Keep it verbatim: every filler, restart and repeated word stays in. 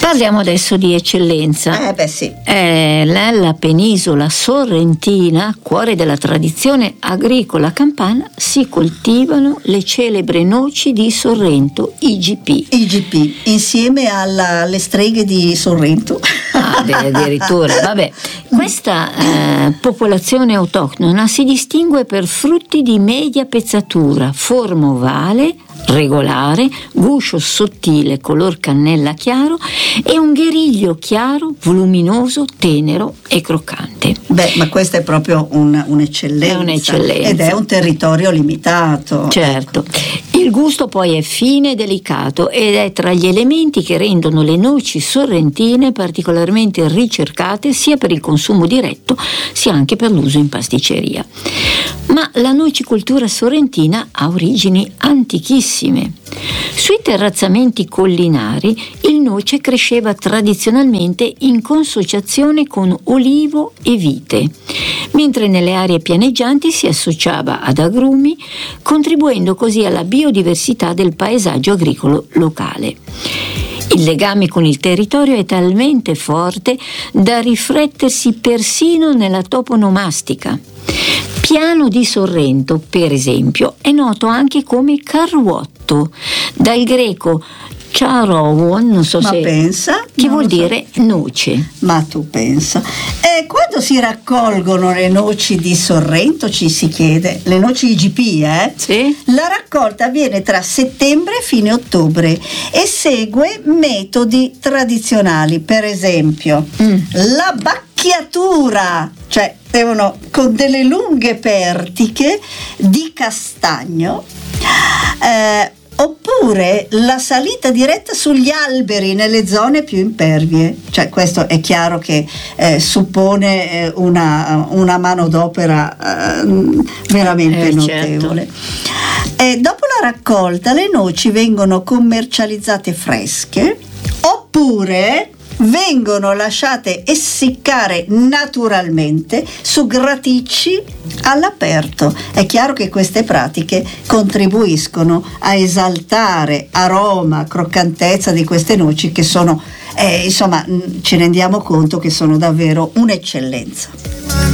Parliamo adesso di eccellenza. Eh beh sì. Eh, nella penisola sorrentina, cuore della tradizione agricola campana, si coltivano le celebre noci di Sorrento, I G P. I G P, insieme alla, alle streghe di Sorrento. Ah, beh, addirittura. Vabbè, questa eh, popolazione autoctona si distingue per frutti di media pezzatura, forma ovale, regolare, guscio sottile color cannella chiaro e un gheriglio chiaro, voluminoso, tenero e croccante. Beh, ma questa è proprio un, un'eccellenza. È un'eccellenza. Ed è un territorio limitato. Certo. Il gusto poi è fine e delicato ed è tra gli elementi che rendono le noci sorrentine particolarmente ricercate sia per il consumo diretto sia anche per l'uso in pasticceria. Ma la nocicoltura sorrentina ha origini antichissime. Sui terrazzamenti collinari il noce cresceva tradizionalmente in consociazione con olivo e vite, mentre nelle aree pianeggianti si associava ad agrumi, contribuendo così alla biodiversità del paesaggio agricolo locale. Il legame con il territorio è talmente forte da riflettersi persino nella toponomastica. Piano di Sorrento, per esempio, è noto anche come carruotto, dal greco charovon, non so Ma se pensa, che non vuol lo so. dire noce. Ma tu pensa. E quando si raccolgono le noci di Sorrento, ci si chiede, le noci I G P, eh? Sì? La raccolta avviene tra settembre e fine ottobre e segue metodi tradizionali, per esempio Mm. la bacchiatura, cioè devono con delle lunghe pertiche di castagno, eh, oppure la salita diretta sugli alberi nelle zone più impervie. Cioè questo è chiaro che eh, suppone eh, una, una manodopera eh, veramente Eh, notevole. E dopo la raccolta le noci vengono commercializzate fresche oppure vengono lasciate essiccare naturalmente su graticci all'aperto. È chiaro che queste pratiche contribuiscono a esaltare aroma, croccantezza di queste noci che sono, eh, insomma, ci rendiamo conto che sono davvero un'eccellenza.